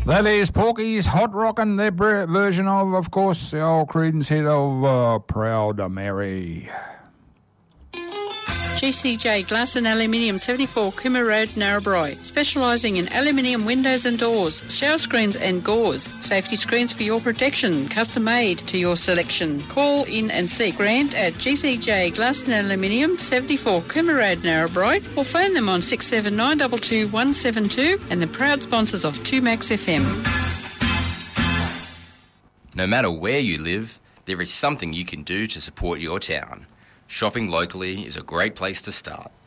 That is Porky's Hot Rockin', their version of course, the old Creedence hit of Proud Mary. GCJ Glass and Aluminium, 74 Cooma Road, Narrabri. Specialising in aluminium windows and doors, shower screens and gauze. Safety screens for your protection, custom made to your selection. Call in and see Grant at GCJ Glass and Aluminium, 74 Cooma Road, Narrabri, or phone them on 67922 172 and the proud sponsors of 2Max FM. No matter where you live, there is something you can do to support your town. Shopping locally is a great place to start.